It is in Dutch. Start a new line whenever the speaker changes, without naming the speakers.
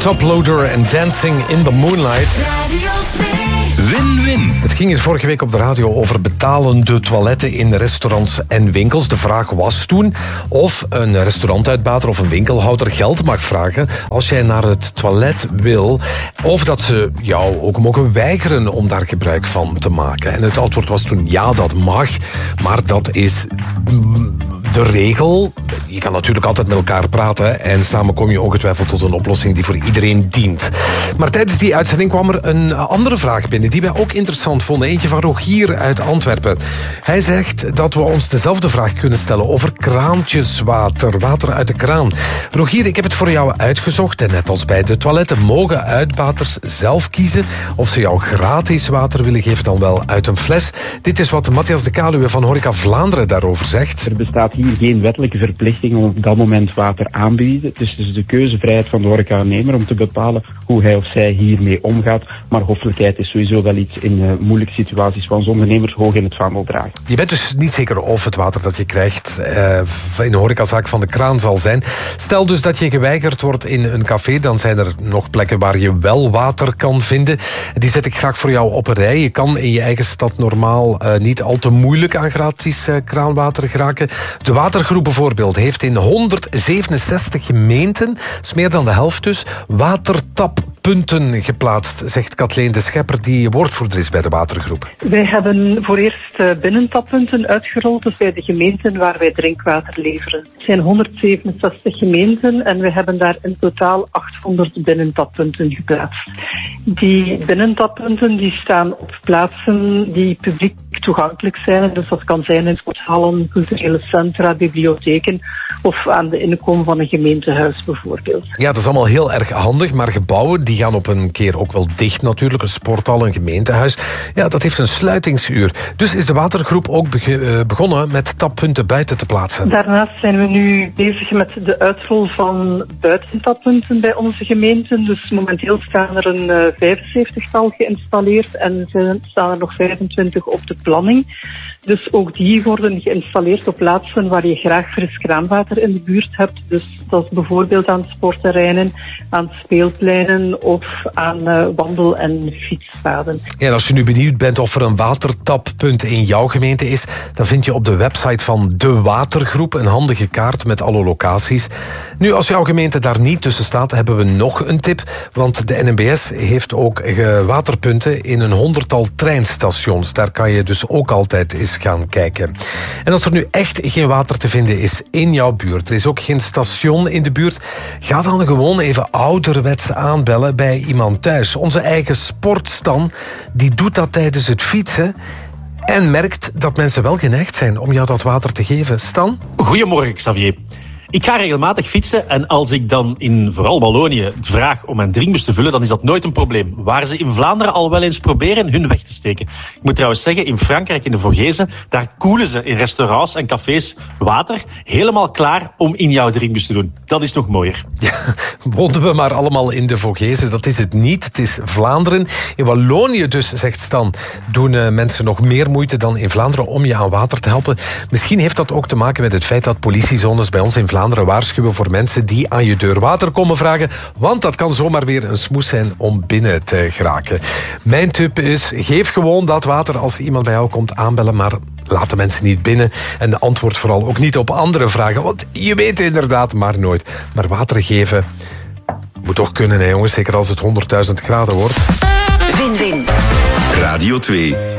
Toploader en Dancing in the Moonlight.
Win-win.
Het ging hier vorige week op de radio over betalende toiletten in restaurants en winkels. De vraag was toen of een restaurantuitbater of een winkelhouder geld mag vragen als jij naar het toilet wil, of dat ze jou ook mogen weigeren om daar gebruik van te maken. En het antwoord was toen ja, dat mag, maar dat is de regel. Je kan natuurlijk altijd met elkaar praten en samen kom je ongetwijfeld tot een oplossing die voor iedereen dient. Maar tijdens die uitzending kwam er een andere vraag binnen die wij ook interessant vonden. Eentje van Rogier uit Antwerpen. Hij zegt dat we ons dezelfde vraag kunnen stellen over kraantjeswater, water uit de kraan. Rogier, ik heb het voor jou uitgezocht en net als bij de toiletten mogen uitbaters zelf kiezen of ze jou gratis water willen geven, dan wel uit een fles. Dit is wat Matthias de Kaluwe van Horeca Vlaanderen daarover zegt.
Er bestaat hier geen wettelijke verplichting om op dat moment water aanbieden. Dus het is de keuzevrijheid van de horecanemer om te bepalen hoe hij of zij hiermee omgaat. Maar hoffelijkheid is sowieso wel iets in moeilijke situaties van onze ondernemers hoog in het vaandel dragen.
Je bent dus niet zeker of het water dat je krijgt in de horecazaak van de kraan zal zijn. Stel dus dat je geweigerd wordt in een café, dan zijn er nog plekken waar je wel water kan vinden. Die zet ik graag voor jou op een rij. Je kan in je eigen stad normaal niet al te moeilijk aan gratis kraanwater geraken. De Watergroep bijvoorbeeld heeft in 167 gemeenten, dat is meer dan de helft dus, watertappunten geplaatst, zegt Kathleen de Schepper, die woordvoerder is bij de Watergroep.
Wij hebben voor eerst binnentappunten uitgerold, dus bij de gemeenten waar wij drinkwater leveren. Het zijn 167 gemeenten en we hebben daar in totaal 800 binnentappunten geplaatst. Die binnentappunten die staan op plaatsen die publiek toegankelijk zijn. Dus dat kan zijn in sporthallen, culturele centra, bibliotheken of aan de inkom van een gemeentehuis bijvoorbeeld.
Ja, dat is allemaal heel erg handig, maar gebouwen die gaan op een keer ook wel dicht natuurlijk. Een sporthal, een gemeentehuis. Ja, dat heeft een sluitingsuur. Dus is de Watergroep ook begonnen met tappunten buiten te plaatsen.
Daarnaast zijn we nu bezig met de uitrol van buitentappunten bij onze gemeenten. Dus momenteel staan er een 75-tal geïnstalleerd en staan er nog 25 op de planning. Dus ook die worden geïnstalleerd op plaatsen waar je graag fris kraanwater in de buurt hebt. Dus dat is bijvoorbeeld aan sportterreinen, aan speelpleinen of aan wandel- en fietspaden.
Ja, en als je nu benieuwd bent of er een watertappunt in jouw gemeente is, dan vind je op de website van de Watergroep een handige kaart met alle locaties. Nu, als jouw gemeente daar niet tussen staat, hebben we nog een tip, want de NMBS heeft ook waterpunten in een 100-tal treinstations. Daar kan je dus ook altijd eens gaan kijken. En als er nu echt geen water te vinden is in jouw buurt, er is ook geen station in de buurt, ga dan gewoon even ouderwets aanbellen bij iemand thuis. Onze eigen Sportstan, die doet dat tijdens het fietsen en merkt dat mensen wel geneigd zijn om jou dat water te geven. Stan?
Goedemorgen, Xavier. Ik ga regelmatig fietsen en als ik dan in vooral Wallonië vraag om mijn drinkbus te vullen, dan is dat nooit een probleem. Waar ze in Vlaanderen al wel eens proberen hun weg te steken. Ik moet trouwens zeggen, in Frankrijk, in de Vogezen, daar koelen ze in restaurants en cafés water helemaal klaar om in jouw drinkbus te doen. Dat is nog mooier.
Ja, woonden we maar allemaal in de Vogezen. Dat is het niet. Het is Vlaanderen. In Wallonië dus, zegt Stan, doen mensen nog meer moeite dan in Vlaanderen om je aan water te helpen. Misschien heeft dat ook te maken met het feit dat politiezones bij ons in Vlaanderen waarschuwen voor mensen die aan je deur water komen vragen, want dat kan zomaar weer een smoes zijn om binnen te geraken. Mijn tip is, geef gewoon dat water als iemand bij jou komt aanbellen, maar laat de mensen niet binnen en antwoord vooral ook niet op andere vragen, want je weet inderdaad maar nooit. Maar water geven moet toch kunnen, hè jongens, zeker als het 100.000 graden wordt.
Win-win. Radio 2.